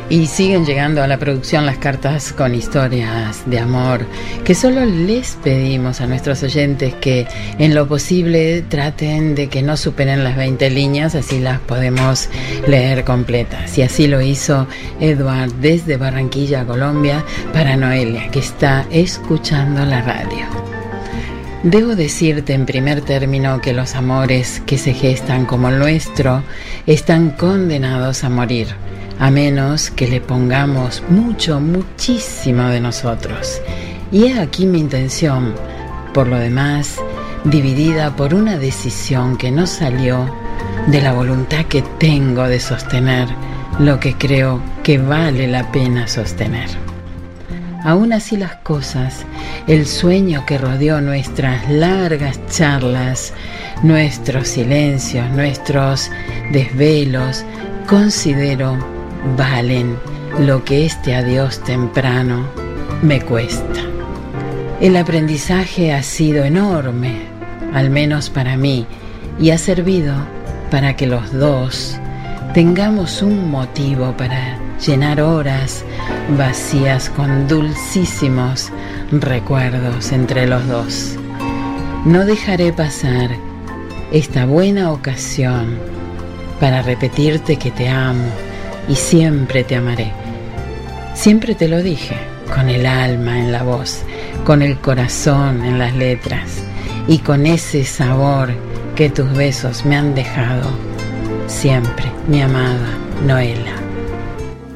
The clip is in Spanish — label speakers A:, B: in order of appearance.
A: Y siguen llegando a la producción las cartas con historias de amor, que solo les pedimos a nuestros oyentes que en lo posible traten de que no superen las 20 líneas, así las podemos leer completas. Y así lo hizo Edward desde Barranquilla, Colombia, para Noelia, que está escuchando la radio. Debo decirte en primer término que los amores que se gestan como el nuestro están condenados a morir, a menos que le pongamos muchísimo de nosotros. Y he aquí mi intención, por lo demás, dividida por una decisión que no salió de la voluntad que tengo de sostener lo que creo que vale la pena sostener. Aún así las cosas, el sueño que rodeó nuestras largas charlas, nuestros silencios, nuestros desvelos, considero valen lo que este adiós temprano me cuesta. El aprendizaje ha sido enorme, al menos para mí, y ha servido para que los dos tengamos un motivo para llenar horas vacías con dulcísimos recuerdos entre los dos. No dejaré pasar esta buena ocasión para repetirte que te amo y siempre te amaré. Siempre te lo dije, con el alma en la voz, con el corazón en las letras y con ese sabor que tus besos me han dejado. Siempre, mi amada Noela.